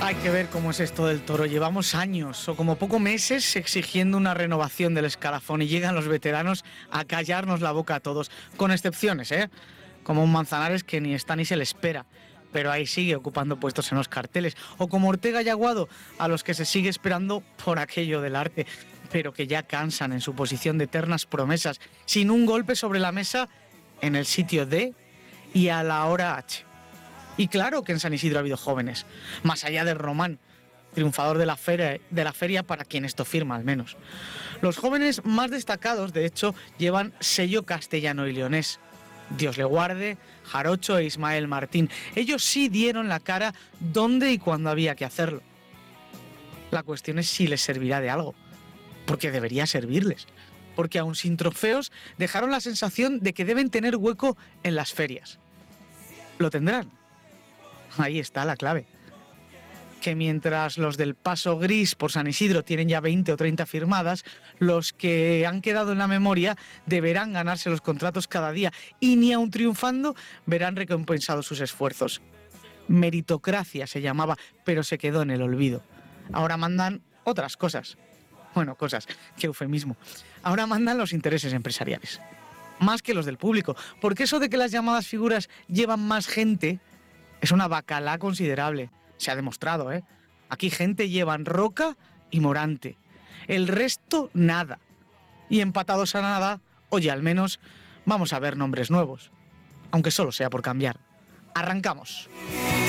Hay que ver cómo es esto del Toro. Llevamos años o como poco meses exigiendo una renovación del escalafón y llegan los veteranos a callarnos la boca a todos, con excepciones, como un Manzanares que ni está ni se le espera, pero ahí sigue ocupando puestos en los carteles, o como Ortega y Aguado, a los que se sigue esperando por aquello del arte, pero que ya cansan en su posición de eternas promesas, sin un golpe sobre la mesa en el sitio D y a la hora H. Y claro que en San Isidro ha habido jóvenes, más allá del Román, triunfador de la feria para quien esto firma al menos. Los jóvenes más destacados, de hecho, llevan sello castellano y leonés. Dios le guarde, Jarocho e Ismael Martín. Ellos sí dieron la cara donde y cuando había que hacerlo. La cuestión es si les servirá de algo, porque debería servirles. Porque aun sin trofeos, dejaron la sensación de que deben tener hueco en las ferias. ¿Lo tendrán? Ahí está la clave. Que mientras los del Paso Gris por San Isidro tienen ya 20 o 30 firmadas, los que han quedado en la memoria deberán ganarse los contratos cada día y ni aun triunfando verán recompensados sus esfuerzos. Meritocracia se llamaba, pero se quedó en el olvido. Ahora mandan otras cosas. Bueno, cosas, qué eufemismo. Ahora mandan los intereses empresariales. Más que los del público, porque eso de que las llamadas figuras llevan más gente es una bacalá considerable. Se ha demostrado, ¿eh? Aquí gente llevan Roca y Morante. El resto, nada. Y empatados a nada, oye, al menos vamos a ver nombres nuevos. Aunque solo sea por cambiar. ¡Arrancamos!